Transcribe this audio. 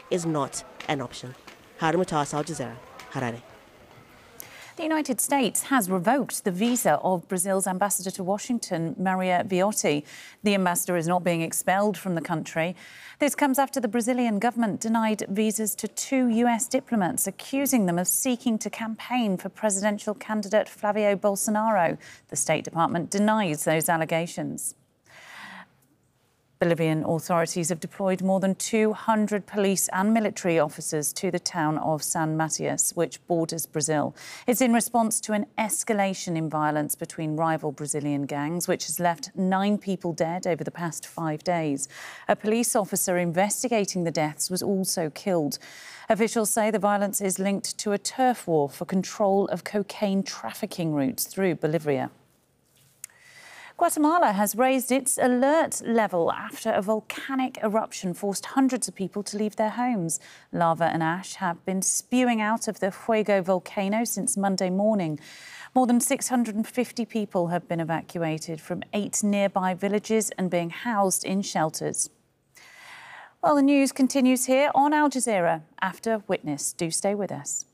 is not an option. Harun Mutas, Al Jazeera, Harare. The United States has revoked the visa of Brazil's ambassador to Washington, Maria Viotti. The ambassador is not being expelled from the country. This comes after the Brazilian government denied visas to 2 US diplomats, accusing them of seeking to campaign for presidential candidate Flavio Bolsonaro. The State Department denies those allegations. Bolivian authorities have deployed more than 200 police and military officers to the town of San Matias, which borders Brazil. It's in response to an escalation in violence between rival Brazilian gangs, which has left 9 people dead over the past 5 days. A police officer investigating the deaths was also killed. Officials say the violence is linked to a turf war for control of cocaine trafficking routes through Bolivia. Guatemala has raised its alert level after a volcanic eruption forced hundreds of people to leave their homes. Lava and ash have been spewing out of the Fuego volcano since Monday morning. More than 650 people have been evacuated from 8 nearby villages and being housed in shelters. Well, the news continues here on Al Jazeera after Witness. Do stay with us.